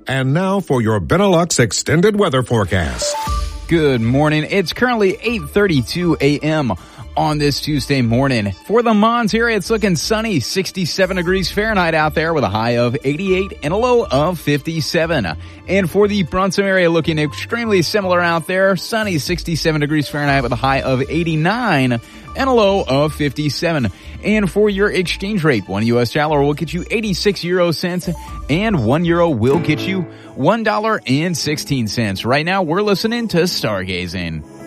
And now for your Benelux extended weather forecast. Good morning. It's currently 8:32 a.m. on this Tuesday morning. For the Mons area, it's looking sunny, 67 degrees Fahrenheit out there with a high of 88 and a low of 57. And for the Brunson area, looking extremely similar out there, sunny, 67 degrees Fahrenheit with a high of 89 and a low of 57. And for your exchange rate, one U.S. dollar will get you 86 euro cents and 1 euro will get you $1.16. Right now, we're listening to Stargazing.